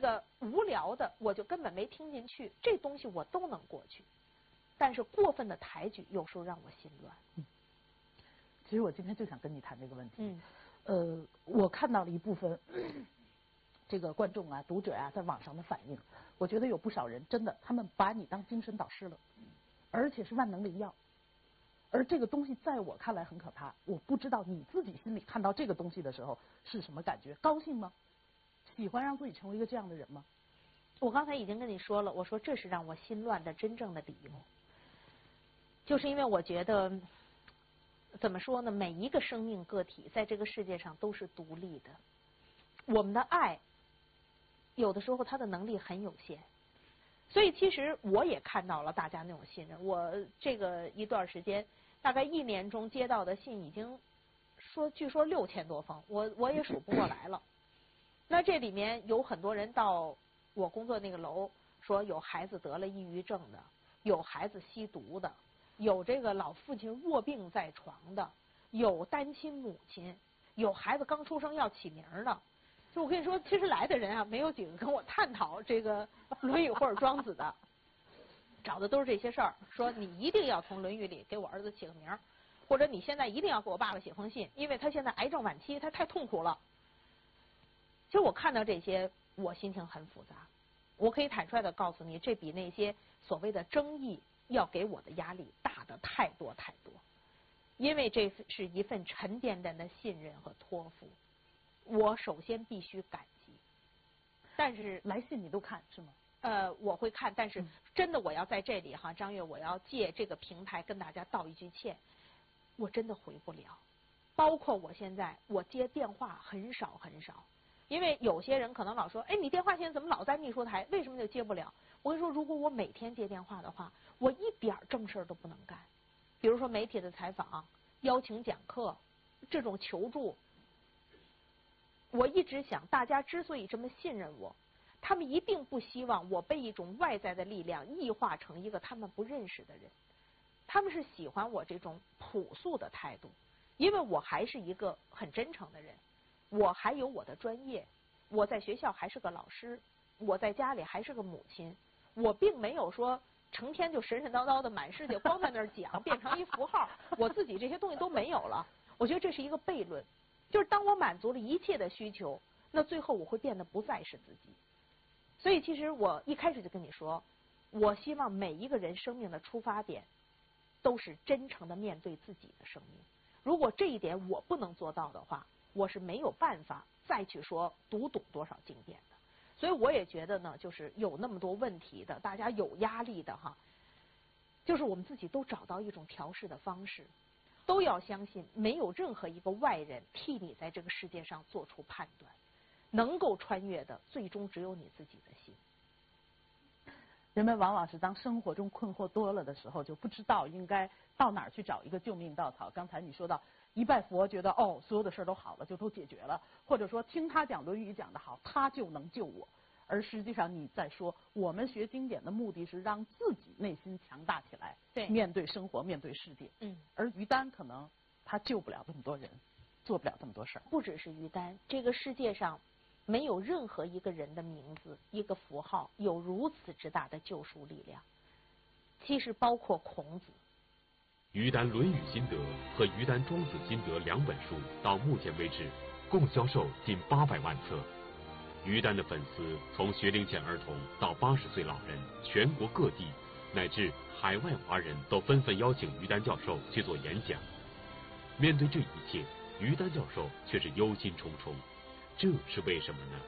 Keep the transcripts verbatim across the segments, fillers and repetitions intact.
个无聊的，我就根本没听进去，这东西我都能过去。但是过分的抬举，有时候让我心乱。 嗯，其实我今天就想跟你谈这个问题。 嗯， 呃，我看到了一部分这个观众啊、读者啊在网上的反应，我觉得有不少人真的，他们把你当精神导师了，而且是万能灵药。而这个东西在我看来很可怕，我不知道你自己心里看到这个东西的时候是什么感觉？高兴吗？喜欢让自己成为一个这样的人吗？ 我刚才已经跟你说了，我说这是让我心乱的真正的理由，就是因为我觉得，怎么说呢？每一个生命个体在这个世界上都是独立的，我们的爱有的时候它的能力很有限。所以其实我也看到了大家那种信任。我这个一段时间，大概一年中接到的信已经说，据说六千多封，我我也数不过来了。那这里面有很多人到我工作那个楼，说有孩子得了抑郁症的，有孩子吸毒的，有这个老父亲卧病在床的，有单亲母亲，有孩子刚出生要起名的。就我跟你说，其实来的人啊，没有几个跟我探讨这个《论语》或者《庄子》的，找的都是这些事儿，说你一定要从《论语》里给我儿子起个名，或者你现在一定要给我爸爸写封信，因为他现在癌症晚期，他太痛苦了。其实我看到这些，我心情很复杂。我可以坦率的告诉你，这比那些所谓的争议要给我的压力大的太多太多，因为这是一份沉甸甸的信任和托付。我首先必须感激，但是来信你都看是吗？ 呃，我会看，但是真的我要在这里哈，张悦，我要借这个平台跟大家道一句歉，我真的回不了。包括我现在我接电话很少很少，因为有些人可能老说，哎，你电话现在怎么老在秘书台？为什么就接不了？我跟你说，如果我每天接电话的话，我一点正事都不能干。比如说媒体的采访、邀请讲课、这种求助。我一直想，大家之所以这么信任我，他们一定不希望我被一种外在的力量异化成一个他们不认识的人，他们是喜欢我这种朴素的态度，因为我还是一个很真诚的人，我还有我的专业，我在学校还是个老师，我在家里还是个母亲，我并没有说成天就神神叨叨的满世界光在那儿讲，变成一符号，我自己这些东西都没有了。我觉得这是一个悖论。就是当我满足了一切的需求，那最后我会变得不再是自己。所以其实我一开始就跟你说，我希望每一个人生命的出发点都是真诚的面对自己的生命。如果这一点我不能做到的话，我是没有办法再去说读懂多少经典的。所以我也觉得呢，就是有那么多问题的，大家有压力的哈，就是我们自己都找到一种调试的方式。都要相信，没有任何一个外人替你在这个世界上做出判断，能够穿越的，最终只有你自己的心。 人们往往是当生活中困惑多了的时候，就不知道应该到哪儿去找一个救命稻草。刚才你说到一拜佛，觉得哦，所有的事都好了，就都解决了，或者说听他讲《论语》讲得好，他就能救我。而实际上你在说，我们学经典的目的是让自己内心强大起来， 对， 面对生活，面对世界。 嗯。 而于丹可能他救不了这么多人，做不了这么多事儿。 不只是于丹，这个世界上没有任何一个人的名字、一个符号有如此之大的救赎力量。其实包括孔子。 于丹《论语心得》和于丹《庄子心得》两本书到目前为止共销售近八百万册。于丹的粉丝从学龄前儿童到八十岁老人，全国各地乃至海外华人都纷纷邀请于丹教授去做演讲。面对这一切，于丹教授却是忧心忡忡，这是为什么呢？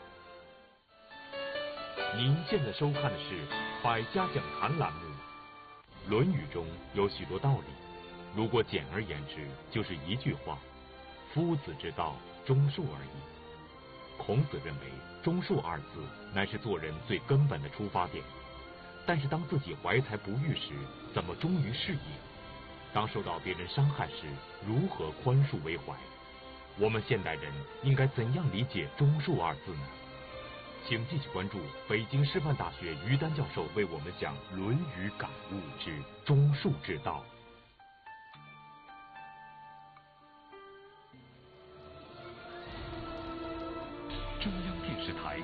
您现在收看的是百家讲坛栏目。《论语》中有许多道理，如果简而言之，就是一句话：夫子之道，忠恕而已。孔子认为忠恕二字乃是做人最根本的出发点，但是当自己怀才不遇时，怎么忠于事业？当受到别人伤害时，如何宽恕为怀？我们现代人应该怎样理解忠恕二字呢？请继续关注北京师范大学于丹教授为我们讲《论语感悟之忠恕之道》。